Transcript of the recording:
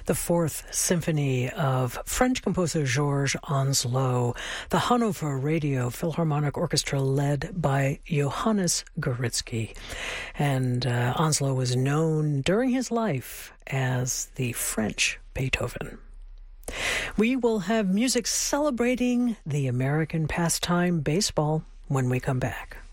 the Fourth Symphony of French composer Georges Onslow, the Hanover Radio Philharmonic Orchestra led by Johannes Gouritzky. And Onslow was known during his life as the French Beethoven. We will have music celebrating the American pastime baseball when we come back.